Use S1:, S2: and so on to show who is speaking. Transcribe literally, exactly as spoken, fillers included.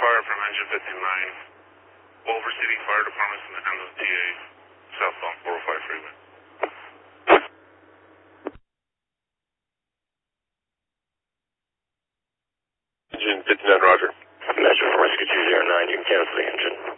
S1: fire from engine fifty-nine. Over City Fire Department from the end of T A, southbound four oh five freeway.
S2: Engine fifty-nine, roger.
S3: Measure from Rescue two zero nine, you can cancel the engine.